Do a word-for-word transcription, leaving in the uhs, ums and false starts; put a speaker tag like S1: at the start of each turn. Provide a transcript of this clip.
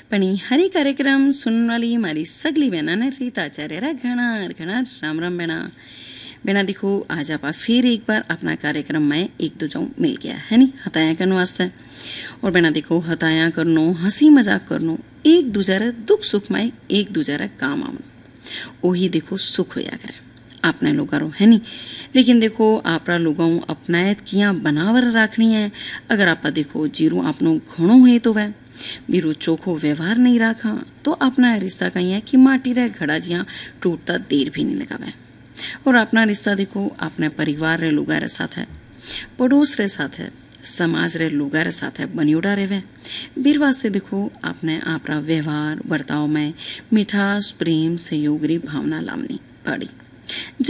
S1: पण हरी कार्यक्रम सुनने वाली मारी सगली बहना ने रीता आचार्य रा घना घना राम राम बेना बेना देखो आज आप फिर एक बार अपना कार्यक्रम में एक दो जाऊं मिल गया है नी हताया करने वास्ते और बेना देखो हताया करनो हंसी मजाक करनो एक दूसरे दुख सुख में एक दूसरे काम आवनो वही देखो सुख होया करे आपने लोगारो है नी लेकिन देखो आपरा लोगों अपनायत किया बनावर राखनी है अगर आप देखो जीरो आपनो घणो है तो वह बीरो चोखो व्यवहार नहीं रखा तो अपना रिश्ता कहीं है कि माटी रे घड़ा जिया टूटता देर भी नहीं लगावे और अपना रिश्ता देखो अपने परिवार रे लोगा रे साथ है पड़ोस रे साथ है समाज रे लोगा रे साथ है बनियोड़ा रेवे बीर वास्ते देखो आपने आपरा व्यवहार बर्ताव में मिठास प्रेम सहयोग री भावना लावनी पड़ी।